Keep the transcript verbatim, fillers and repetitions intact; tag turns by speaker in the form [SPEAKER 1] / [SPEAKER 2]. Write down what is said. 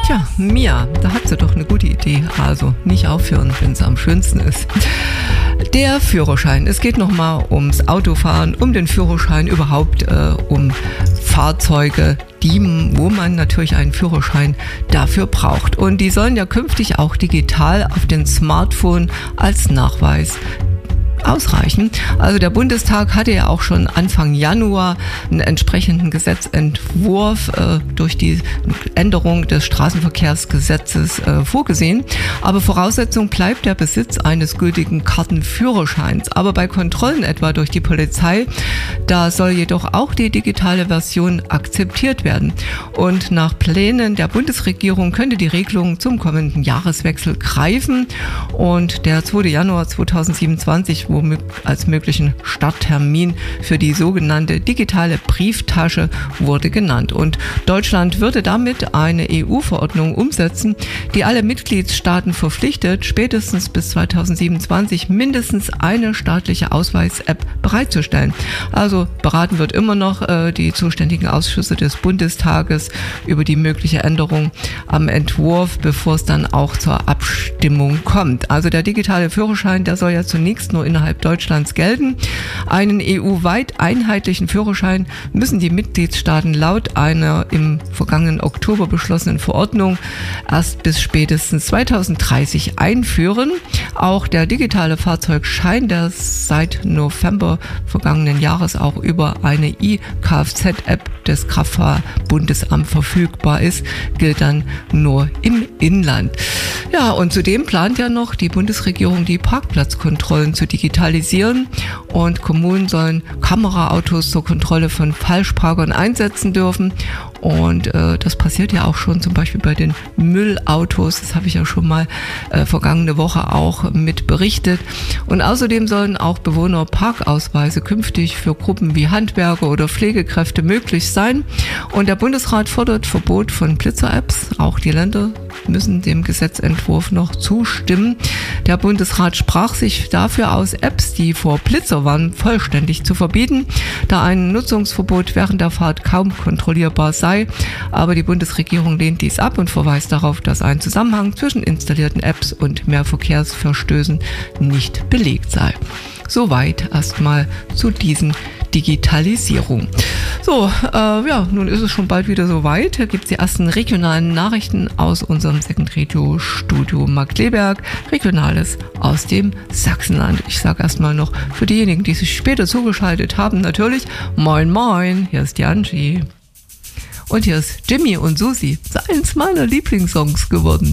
[SPEAKER 1] Tja, Mia, da hat sie doch eine gute Idee. Also nicht aufhören, wenn es am schönsten ist. Der Führerschein. Es geht nochmal ums Autofahren, um den Führerschein überhaupt, äh, um Fahrzeuge, die, wo man natürlich einen Führerschein dafür braucht. Und die sollen ja künftig auch digital auf den Smartphone als Nachweis ausreichen. Also der Bundestag hatte ja auch schon Anfang Januar einen entsprechenden Gesetzentwurf äh, durch die Änderung des Straßenverkehrsgesetzes äh, vorgesehen. Aber Voraussetzung bleibt der Besitz eines gültigen Kartenführerscheins. Aber bei Kontrollen etwa durch die Polizei, da soll jedoch auch die digitale Version akzeptiert werden. Und nach Plänen der Bundesregierung könnte die Regelung zum kommenden Jahreswechsel greifen. Und der zweiter Januar zweitausendsiebenundzwanzig als möglichen Starttermin für die sogenannte digitale Brieftasche wurde genannt. Und Deutschland würde damit eine E U-Verordnung umsetzen, die alle Mitgliedstaaten verpflichtet, spätestens bis zweitausendsiebenundzwanzig mindestens eine staatliche Ausweis-App bereitzustellen. Also beraten wird immer noch äh, die zuständigen Ausschüsse des Bundestages über die mögliche Änderung am Entwurf, bevor es dann auch zur Abstimmung kommt. Also der digitale Führerschein, der soll ja zunächst nur innerhalb Deutschlands gelten. Einen E U-weit einheitlichen Führerschein müssen die Mitgliedstaaten laut einer im vergangenen Oktober beschlossenen Verordnung erst bis spätestens zweitausenddreißig einführen. Auch der digitale Fahrzeugschein, der seit November vergangenen Jahres auch über eine E-K F Z-App des Kraftfahrbundesamt verfügbar ist, gilt dann nur im Inland. Ja, und zudem plant ja noch die Bundesregierung, die Parkplatzkontrollen zu digitalisieren, und Kommunen sollen Kameraautos zur Kontrolle von Falschparkern einsetzen dürfen. Und äh, das passiert ja auch schon zum Beispiel bei den Müllautos. Das habe ich ja schon mal äh, vergangene Woche auch mit berichtet. Und außerdem sollen auch Bewohner Parkausweise künftig für Gruppen wie Handwerker oder Pflegekräfte möglich sein. Und der Bundesrat fordert Verbot von Blitzer-Apps. Auch die Länder müssen dem Gesetzentwurf noch zustimmen. Der Bundesrat sprach sich dafür aus, Apps, die vor Blitzer warnen, vollständig zu verbieten, da ein Nutzungsverbot während der Fahrt kaum kontrollierbar sei. Aber die Bundesregierung lehnt dies ab und verweist darauf, dass ein Zusammenhang zwischen installierten Apps und mehr Verkehrsverstößen nicht belegt sei. Soweit erstmal zu diesen Digitalisierung. So, äh, ja, nun ist es schon bald wieder soweit. Hier gibt es die ersten regionalen Nachrichten aus unserem Second Radio Studio Marktleberg. Regionales aus dem Sachsenland. Ich sage erstmal noch für diejenigen, die sich später zugeschaltet haben, natürlich Moin Moin, hier ist die Angie. Und hier ist Jimmy und Susi. Das ist eins meiner Lieblingssongs geworden.